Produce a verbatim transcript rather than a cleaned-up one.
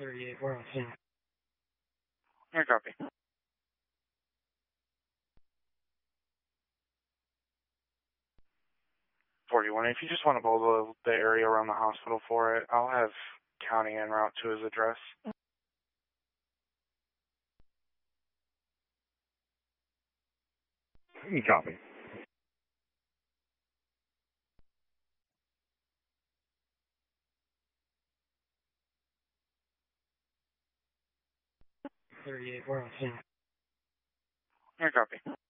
thirty-eight, we're on scene. I copy. forty-one, if you just want to hold the, the area around the hospital for it, I'll have county en route to his address. You copy. thirty-eight, we're on scene. I copy.